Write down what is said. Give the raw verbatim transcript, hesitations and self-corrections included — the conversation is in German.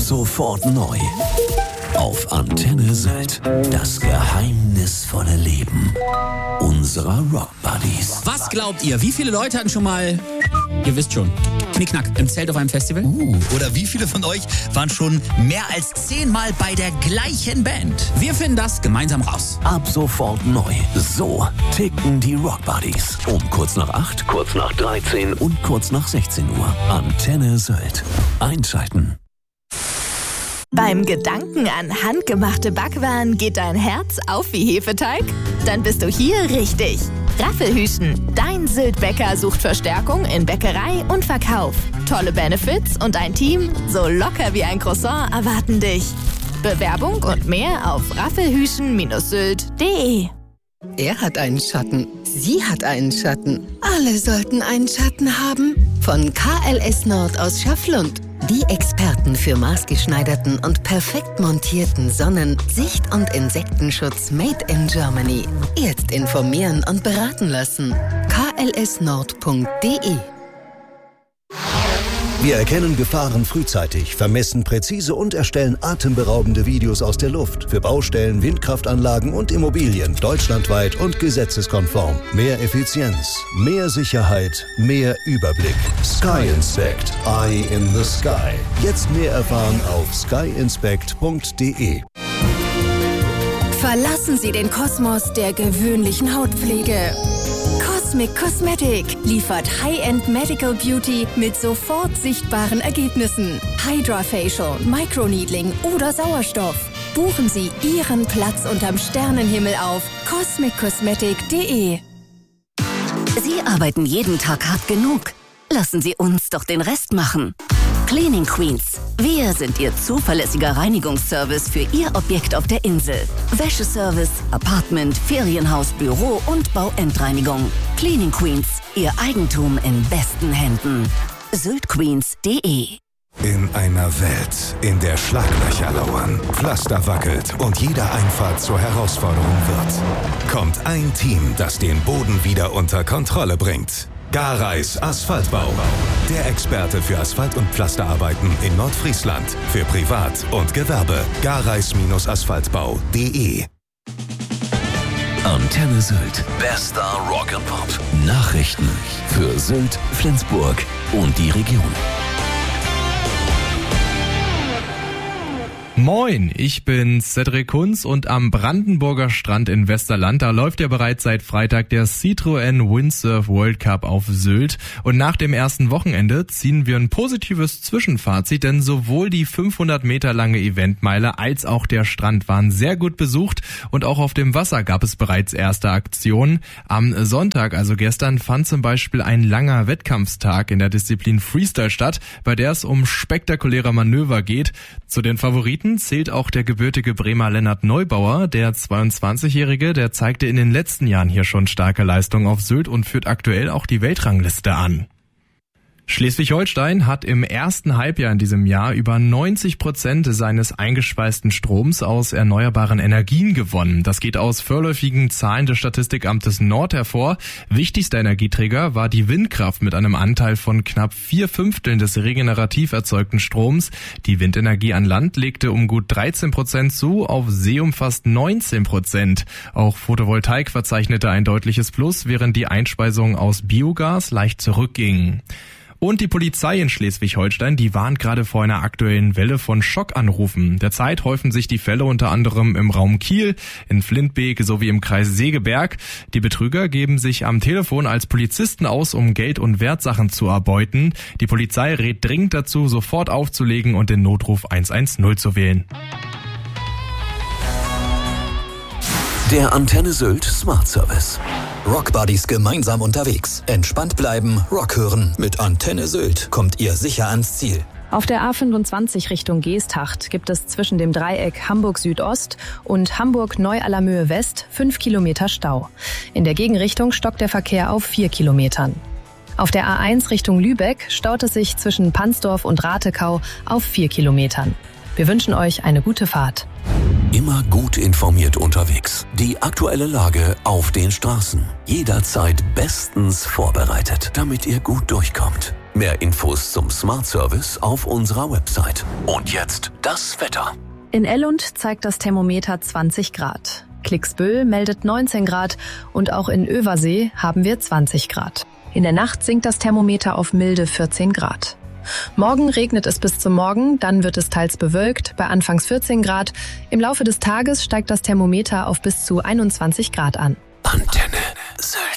sofort neu. Auf Antenne Sylt. Das geheimnisvolle Leben unserer Rock Buddies. Was glaubt ihr? Wie viele Leute hatten schon mal, ihr wisst schon, Knickknack im Zelt auf einem Festival? Uh, oder wie viele von euch waren schon mehr als zehnmal bei der gleichen Band? Wir finden das gemeinsam raus. Ab sofort neu. So ticken die Rock Buddies. Um kurz nach acht, kurz nach dreizehn und kurz nach sechzehn Uhr. Antenne Sylt. Einschalten. Beim Gedanken an handgemachte Backwaren geht dein Herz auf wie Hefeteig? Dann bist du hier richtig. Raffelhüschen, dein Sylt-Bäcker sucht Verstärkung in Bäckerei und Verkauf. Tolle Benefits und ein Team, so locker wie ein Croissant, erwarten dich. Bewerbung und mehr auf raffelhüschen Sylt punkt de. Er hat einen Schatten, sie hat einen Schatten. Alle sollten einen Schatten haben. Von K L S Nord aus Schafflund. Die Experten für maßgeschneiderten und perfekt montierten Sonnen-, Sicht- und Insektenschutz made in Germany. Jetzt informieren und beraten lassen. k l s nord punkt de. Wir erkennen Gefahren frühzeitig, vermessen präzise und erstellen atemberaubende Videos aus der Luft. Für Baustellen, Windkraftanlagen und Immobilien deutschlandweit und gesetzeskonform. Mehr Effizienz, mehr Sicherheit, mehr Überblick. Sky Inspect. Eye in the Sky. Jetzt mehr erfahren auf sky inspect punkt de. Verlassen Sie den Kosmos der gewöhnlichen Hautpflege. Cosmic Cosmetic liefert High-End Medical Beauty mit sofort sichtbaren Ergebnissen. Hydra-Facial, Microneedling oder Sauerstoff. Buchen Sie Ihren Platz unterm Sternenhimmel auf cosmic cosmetic punkt de. Sie arbeiten jeden Tag hart genug. Lassen Sie uns doch den Rest machen. Cleaning Queens. Wir sind Ihr zuverlässiger Reinigungsservice für Ihr Objekt auf der Insel. Wäscheservice, Apartment, Ferienhaus, Büro und Bauendreinigung. Cleaning Queens. Ihr Eigentum in besten Händen. sylt queens punkt de. In einer Welt, in der Schlaglöcher lauern, Pflaster wackelt und jede Einfahrt zur Herausforderung wird, kommt ein Team, das den Boden wieder unter Kontrolle bringt. Gareis Asphaltbau. Der Experte für Asphalt- und Pflasterarbeiten in Nordfriesland. Für Privat und Gewerbe. Gareis Asphaltbau punkt de. Antenne Sylt. Bester Rock'n'Pop. Nachrichten für Sylt, Flensburg und die Region. Moin, ich bin Cedric Kunz und am Brandenburger Strand in Westerland, da läuft ja bereits seit Freitag der Citroën Windsurf World Cup auf Sylt. Und nach dem ersten Wochenende ziehen wir ein positives Zwischenfazit, denn sowohl die fünfhundert Meter lange Eventmeile als auch der Strand waren sehr gut besucht und auch auf dem Wasser gab es bereits erste Aktionen. Am Sonntag, also gestern, fand zum Beispiel ein langer Wettkampfstag in der Disziplin Freestyle statt, bei der es um spektakuläre Manöver geht. Zu den Favoriten zählt auch der gebürtige Bremer Lennart Neubauer. Der zweiundzwanzigjährige, der zeigte in den letzten Jahren hier schon starke Leistungen auf Sylt und führt aktuell auch die Weltrangliste an. Schleswig-Holstein hat im ersten Halbjahr in diesem Jahr über neunzig Prozent seines eingespeisten Stroms aus erneuerbaren Energien gewonnen. Das geht aus vorläufigen Zahlen des Statistikamtes Nord hervor. Wichtigster Energieträger war die Windkraft mit einem Anteil von knapp vier Fünfteln des regenerativ erzeugten Stroms. Die Windenergie an Land legte um gut dreizehn Prozent zu, auf See um fast neunzehn Prozent. Auch Photovoltaik verzeichnete ein deutliches Plus, während die Einspeisung aus Biogas leicht zurückging. Und die Polizei in Schleswig-Holstein, die warnt gerade vor einer aktuellen Welle von Schockanrufen. Derzeit häufen sich die Fälle unter anderem im Raum Kiel, in Flintbeek sowie im Kreis Segeberg. Die Betrüger geben sich am Telefon als Polizisten aus, um Geld und Wertsachen zu erbeuten. Die Polizei rät dringend dazu, sofort aufzulegen und den Notruf eins eins null zu wählen. Der Antenne Sylt Smart Service. Rock Buddies gemeinsam unterwegs. Entspannt bleiben, Rock hören. Mit Antenne Sylt kommt ihr sicher ans Ziel. Auf der A fünfundzwanzig Richtung Geesthacht gibt es zwischen dem Dreieck Hamburg Südost und Hamburg Neu-Allermöhe West fünf Kilometer Stau. In der Gegenrichtung stockt der Verkehr auf vier Kilometern. Auf der A eins Richtung Lübeck staut es sich zwischen Pansdorf und Ratekau auf vier Kilometern. Wir wünschen euch eine gute Fahrt. Immer gut informiert unterwegs. Die aktuelle Lage auf den Straßen. Jederzeit bestens vorbereitet, damit ihr gut durchkommt. Mehr Infos zum Smart Service auf unserer Website. Und jetzt das Wetter. In Ellund zeigt das Thermometer zwanzig Grad. Klicksbüll meldet neunzehn Grad und auch in Översee haben wir zwanzig Grad. In der Nacht sinkt das Thermometer auf milde vierzehn Grad. Morgen regnet es bis zum Morgen, dann wird es teils bewölkt, bei anfangs vierzehn Grad. Im Laufe des Tages steigt das Thermometer auf bis zu einundzwanzig Grad an. Antenne Sylt.